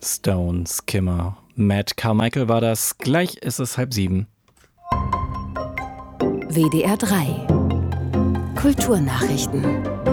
Stones, Kimmer, Matt Carmichael war das. Gleich ist es 6:30. WDR 3 Kulturnachrichten.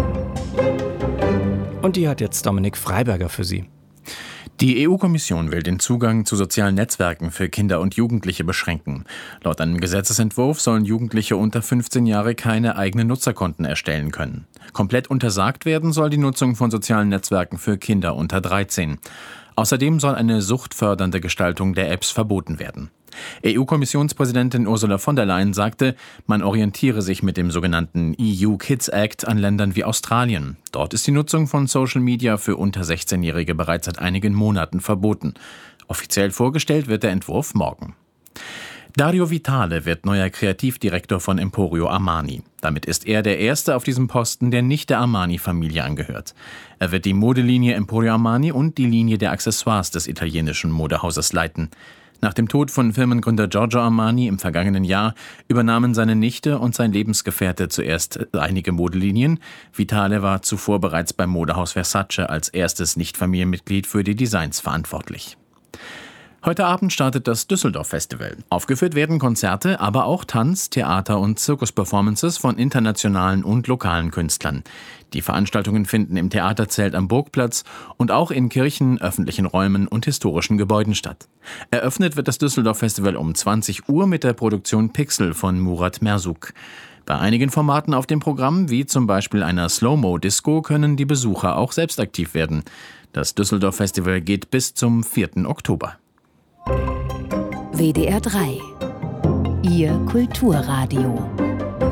Und die hat jetzt Dominik Freiberger für Sie. Die EU-Kommission will den Zugang zu sozialen Netzwerken für Kinder und Jugendliche beschränken. Laut einem Gesetzesentwurf sollen Jugendliche unter 15 Jahre keine eigenen Nutzerkonten erstellen können. Komplett untersagt werden soll die Nutzung von sozialen Netzwerken für Kinder unter 13. Außerdem soll eine suchtfördernde Gestaltung der Apps verboten werden. EU-Kommissionspräsidentin Ursula von der Leyen sagte, man orientiere sich mit dem sogenannten EU Kids Act an Ländern wie Australien. Dort ist die Nutzung von Social Media für unter 16-Jährige bereits seit einigen Monaten verboten. Offiziell vorgestellt wird der Entwurf morgen. Dario Vitale wird neuer Kreativdirektor von Emporio Armani. Damit ist er der Erste auf diesem Posten, der nicht der Armani-Familie angehört. Er wird die Modelinie Emporio Armani und die Linie der Accessoires des italienischen Modehauses leiten. Nach dem Tod von Firmengründer Giorgio Armani im vergangenen Jahr übernahmen seine Nichte und sein Lebensgefährte zuerst einige Modelinien. Vitale war zuvor bereits beim Modehaus Versace als erstes Nicht-Familienmitglied für die Designs verantwortlich. Heute Abend startet das Düsseldorf Festival. Aufgeführt werden Konzerte, aber auch Tanz-, Theater- und Zirkusperformances von internationalen und lokalen Künstlern. Die Veranstaltungen finden im Theaterzelt am Burgplatz und auch in Kirchen, öffentlichen Räumen und historischen Gebäuden statt. Eröffnet wird das Düsseldorf Festival um 20 Uhr mit der Produktion Pixel von Murat Merzuk. Bei einigen Formaten auf dem Programm, wie zum Beispiel einer Slow-Mo-Disco, können die Besucher auch selbst aktiv werden. Das Düsseldorf Festival geht bis zum 4. Oktober. WDR 3 Ihr Kulturradio.